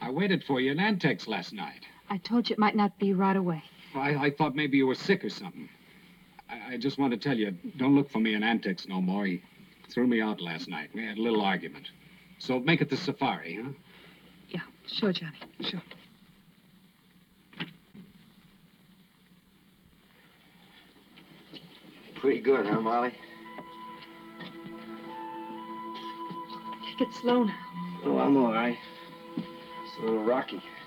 I waited for you in Antex last night. I told you it might not be right away. I thought maybe you were sick or something. I just want to tell you, don't look for me in Antex no more. He threw me out last night. We had a little argument. So make it the safari, huh? Yeah, sure, Johnny, sure. Pretty good, huh, Molly? Take it slow now. Oh, I'm all right. It's a little rocky.